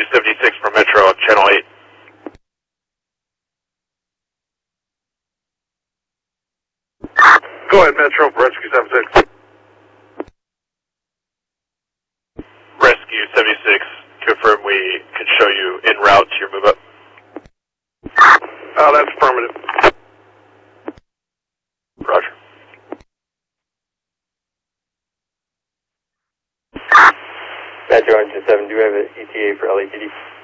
Rescue 76 for Metro on Channel 8. Go ahead, Metro, Rescue 76. Rescue 76, confirm we can show you en route to your move up. That's affirmative. Roger. Metro Engine 7, do we have an ETA for LAPD?